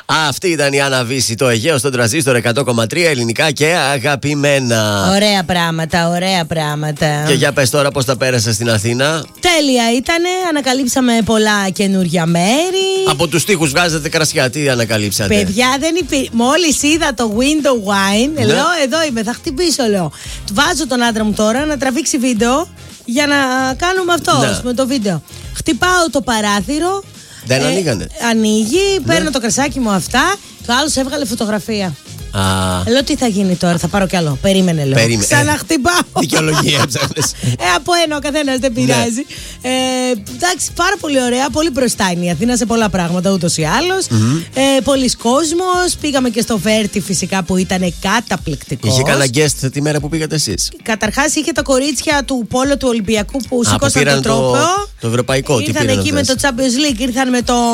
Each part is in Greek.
Αυτή ήταν η Άννα Βύση, το Αιγαίο στον Τρανζίστορ 100,3, ελληνικά και αγαπημένα. Ωραία πράγματα, ωραία πράγματα. Και για πες τώρα πώς τα πέρασα στην Αθήνα. Τέλεια ήτανε, ανακαλύψαμε πολλά καινούργια μέρη. Από τους τοίχους βγάζετε κρασιά, τι ανακαλύψατε? Παιδιά, δεν υπήρχε. Μόλις είδα το window wine, λέω εδώ είμαι, θα χτυπήσω, λέω. Βάζω τον άντρα μου τώρα να τραβήξει βίντεο για να κάνουμε αυτό με το βίντεο. Χτυπάω το παράθυρο. Δεν ανοίγανε. Ανοίγει, παίρνω το κρασάκι μου αυτά. Το άλλο έβγαλε φωτογραφία. Λέω τι θα γίνει τώρα, θα πάρω κι άλλο. Περίμενε, λέω. Ξαναχτυπάω. Δικαιολογία ψάχνες. Από ένα ο καθένας, δεν πειράζει. Εντάξει, πάρα πολύ ωραία. Πολύ μπροστά είναι η Αθήνα σε πολλά πράγματα ούτως ή άλλως. Πολλοί κόσμος. Πήγαμε και στο Βέρτι φυσικά που ήταν καταπληκτικός. Είχε κανένα guest τη μέρα που πήγατε εσείς? Καταρχάς είχε τα κορίτσια του Πόλο του Ολυμπιακού που σηκώσαν τον τρόπο. Το ευρωπαϊκό. Ήρθαν εκεί με το Champions League, ήρθαν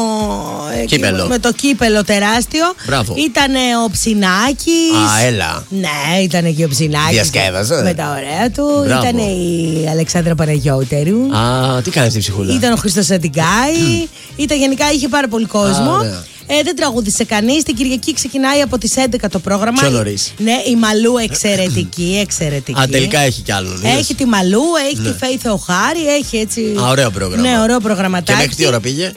με το κύπελο τεράστιο. Ήταν ο Ψινάκης. Έλα. Ναι, ήταν εκεί ο Ψινάκης. Διασκέδασε. Με τα ωραία του. Ήταν η Αλεξάνδρα Παναγιώτερου. Τι κάνει η ψυχούλα? Ήταν ο Χρήστος Αντιγκάη. Γενικά είχε πάρα πολύ κόσμο. Δεν τραγούδισε κανείς. Την Κυριακή ξεκινάει από τις 11 το πρόγραμμα. Πιο νωρίς. Ναι, η Μαλού εξαιρετική, εξαιρετική. Τελικά έχει κι άλλον. Έχει τη Μαλού, έχει τη Φέη Θεοχάρη, έχει έτσι. Ωραίο πρόγραμμα. Ναι, ωραίο προγραμματάκι. Και μέχρι τι ώρα πήγε?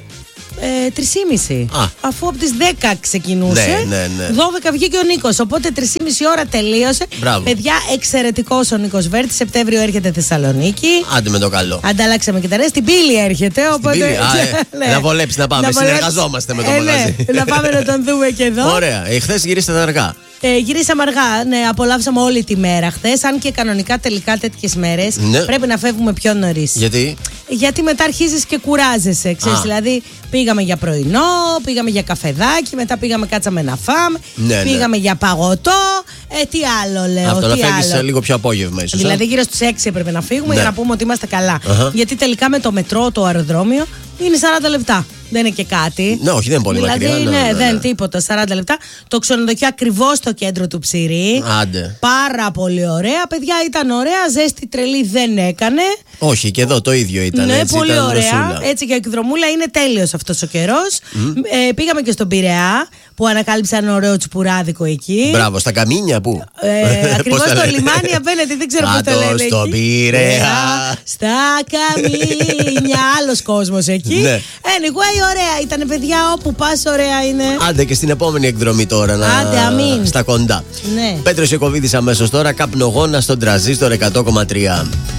3,5. Αφού από τις 10 ξεκινούσε. Ναι. 12 βγήκε ο Νίκος. Οπότε 3,5 ώρα τελείωσε. Μπράβο. Παιδιά, εξαιρετικός ο Νίκος Βέρτη. Σεπτέμβριο έρχεται Θεσσαλονίκη. Άντε με το καλό. Ανταλλάξαμε και τα ρέστα. Στην Πύλη έρχεται. Οπότε. Να βολέψει να πάμε. Συνεργαζόμαστε με το μαγαζί. Να πάμε να τον δούμε και εδώ. Ωραία. Χθες γυρίσατε αργά. Γυρίσαμε αργά. Ναι, απολαύσαμε όλη τη μέρα χθες. Αν και κανονικά τελικά τέτοιες μέρες πρέπει να φεύγουμε πιο νωρίς. Γιατί μετά αρχίζεις και κουράζεσαι. Ξέρεις, δηλαδή πήγαμε για πρωινό, πήγαμε για καφεδάκι, μετά πήγαμε κάτσαμε να φάμε, πήγαμε για παγωτό. Τι άλλο λέω. Αυτό να φεύγεις λίγο πιο απόγευμα ίσως. Δηλαδή γύρω στους 6 έπρεπε να φύγουμε για να πούμε ότι είμαστε καλά. Γιατί τελικά με το μετρό, το αεροδρόμιο είναι 40 λεπτά. Δεν είναι και κάτι. Ναι, όχι, δεν είναι πολύ μακριά. Δηλαδή, δεν τίποτα. 40 λεπτά. Το ξενοδοχείο ακριβώς στο κέντρο του Ψηρή. Πάρα πολύ ωραία. Παιδιά, ήταν ωραία. Ζέστη τρελή δεν έκανε. Όχι, και εδώ το ίδιο ήταν. Ναι, έτσι, πολύ ήταν ωραία. ρεσούλα. Έτσι και εκδρομούλα είναι τέλειος αυτός ο καιρός. Πήγαμε και στον Πειραιά που ανακάλυψα ένα ωραίο τσιπουράδικο εκεί. Μπράβο, στα καμίνια που. Ακριβώς στο λιμάνι απέναντι, δεν ξέρω πώς το λένε. Στον Πειραιά. Στα καμίνια. Άλλος κόσμος εκεί. Anyway, ωραία ήταν, παιδιά. Όπου πας, ωραία είναι. Άντε και στην επόμενη εκδρομή τώρα. Άντε, αμήν. Στα κοντά. Πέτρος Ιακωβίδης αμέσως τώρα. Καπνογόνα στον Τρανζίστορ 100,3.